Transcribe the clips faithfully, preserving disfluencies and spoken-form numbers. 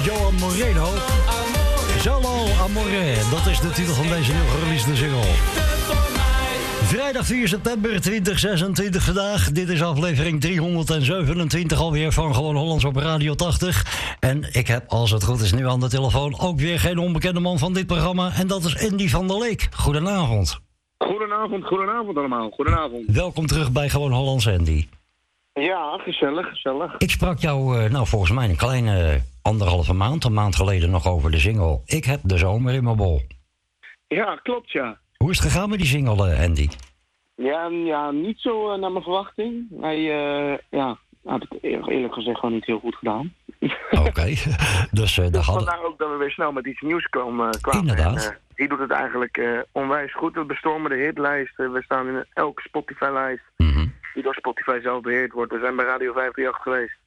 Johan Moreno. Solo Amore, dat is de titel van deze nieuw gereleasede single. Vrijdag vier september twintig zesentwintig vandaag. Dit is aflevering driehonderdzevenentwintig alweer van Gewoon Hollands op Radio tachtig. En ik heb, als het goed is, nu aan de telefoon ook weer geen onbekende man van dit programma. En dat is Andy van der Leek. Goedenavond. Goedenavond, goedenavond allemaal. Goedenavond. Welkom terug bij Gewoon Hollands, Andy. Ja, gezellig, gezellig. Ik sprak jou, uh, nou volgens mij een kleine anderhalve maand, een maand geleden nog over de single Ik heb de zomer in mijn bol. Ja, klopt ja. Hoe is het gegaan met die single, uh, Andy? Ja, ja, niet zo uh, naar mijn verwachting. Hij, uh, ja, had het eerlijk gezegd gewoon niet heel goed gedaan. Oké, okay. dus uh, daar hadden... Vandaar ook dat we weer snel met iets nieuws kwamen. Uh, kwamen. Inderdaad. En, uh, die doet het eigenlijk uh, onwijs goed. We bestormen de hitlijsten. We staan in elke Spotify-lijst. Mm-hmm. Die door Spotify zelf beheerd wordt. We zijn bij Radio vijfhonderdachttien geweest.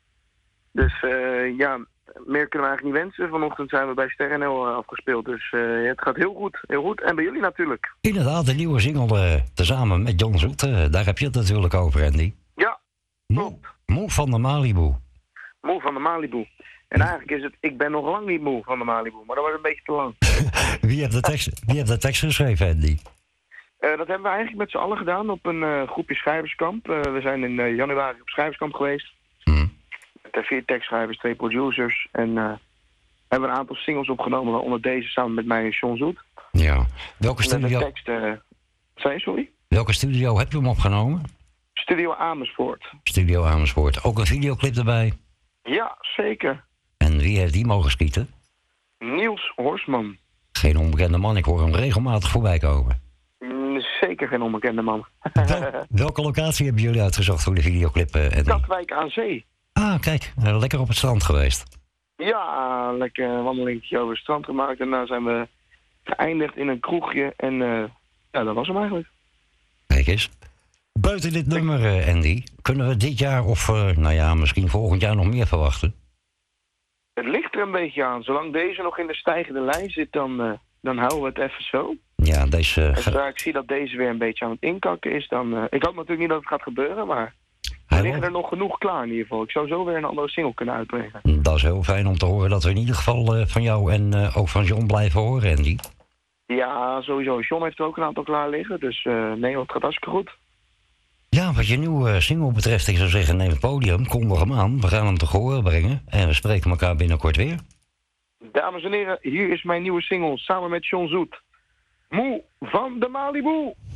Dus uh, ja, meer kunnen we eigenlijk niet wensen. Vanochtend zijn we bij Ster N L afgespeeld. Dus uh, het gaat heel goed, heel goed. En bij jullie natuurlijk. Inderdaad, de nieuwe single uh, tezamen met John Zoet. Uh, daar heb je het natuurlijk over, Andy. Ja, klopt. Moe van de Malibu. Moe van de Malibu. En eigenlijk is het, ik ben nog lang niet moe van de Malibu. Maar dat was een beetje te lang. wie, heeft de tekst, wie heeft de tekst geschreven, Andy? Uh, dat hebben we eigenlijk met z'n allen gedaan op een uh, groepje schrijverskamp. Uh, we zijn in uh, januari op schrijverskamp geweest. Hmm. Met vier tekstschrijvers, twee producers. En uh, hebben we een aantal singles opgenomen, waaronder deze samen met mij en John Zoet. Ja. Welke studio... De tekst, uh, zei, sorry? Welke studio heb je hem opgenomen? Studio Amersfoort. Studio Amersfoort. Ook een videoclip erbij? Ja, zeker. En wie heeft die mogen schieten? Niels Horsman. Geen onbekende man, ik hoor hem regelmatig voorbij komen. Mm, zeker geen onbekende man. Wel, welke locatie hebben jullie uitgezocht voor de videoclip? Uh, Katwijk aan Zee. Ah, kijk, uh, lekker op het strand geweest. Ja, lekker een wandelingetje over het strand gemaakt. En daarna zijn we geëindigd in een kroegje. En uh, ja, dat was hem eigenlijk. Kijk eens. Buiten dit nummer, uh, Andy, kunnen we dit jaar of, uh, nou ja, misschien volgend jaar nog meer verwachten? Het ligt er een beetje aan. Zolang deze nog in de stijgende lijn zit, dan, uh, dan houden we het even zo. Ja, deze... Uh, en zodra ik zie dat deze weer een beetje aan het inkakken is, dan... Uh, ik hoop natuurlijk niet dat het gaat gebeuren, maar... Er liggen er nog genoeg klaar in ieder geval. Ik zou zo weer een andere single kunnen uitbrengen. Dat is heel fijn om te horen dat we in ieder geval uh, van jou en uh, ook van John blijven horen, Andy. Ja, sowieso. John heeft er ook een aantal klaar liggen, dus uh, nee, het gaat hartstikke goed. Ja, wat je nieuwe single betreft, ik zou zeggen, neem het podium, kondig hem aan. We gaan hem te gehoor brengen en we spreken elkaar binnenkort weer. Dames en heren, hier is mijn nieuwe single samen met John Zoet. Moe van de Malibu.